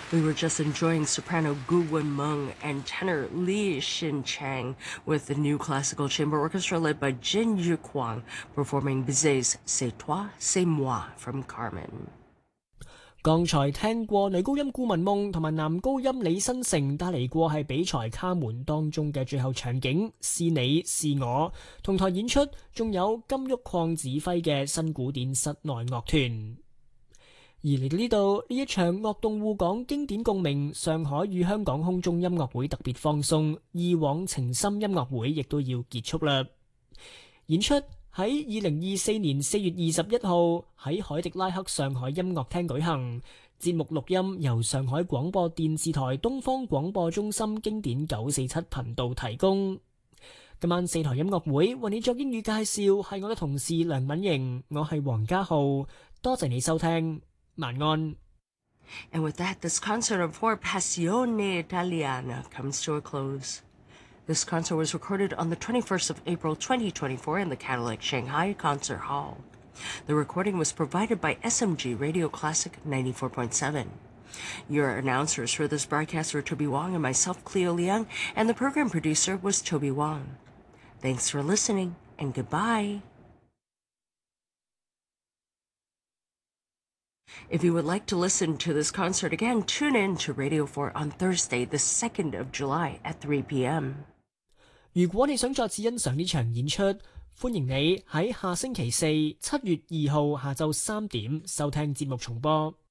We were just enjoying soprano Gu Wenmeng and tenor Li Xinchang with the new classical chamber orchestra led by Jin Yuquang performing Bizet's C'est toi, c'est moi from Carmen。 剛才聽過女高音顧文夢同埋男高音李新成帶嚟過係比賽卡門當中嘅最後場景，是你是我，同台演出仲有金玉礦指揮嘅新古典室內樂團。而嚟到呢度，呢一場樂動互港經典共鳴上海與香港空中音樂會特別放送以往情深音樂會亦都要結束啦。演出喺2024年4月21號喺海迪拉克上海音樂廳舉行，節目錄音由上海廣播電視台東方廣播中心經典947頻道提供。今晚4台音樂會為你作英語介紹係我嘅同事梁敏瑩，我係黃家浩，多謝你收聽，晚安。 And with that, this concert of For Passione Italiana comes to a close.This concert was recorded on the 21st of April 2024 in the Cadillac Shanghai Concert Hall. The recording was provided by SMG Radio Classic 94.7. Your announcers for this broadcast were Toby Wong and myself, Cleo Liang, and the program producer was Toby Wong. Thanks for listening, and goodbye. If you would like to listen to this concert again, tune in to Radio 4 on Thursday, the 2nd of July at 3 p.m. 如果你想再次欣賞呢場演出，歡迎你喺下星期四7月2號下晝3點收聽節目重播。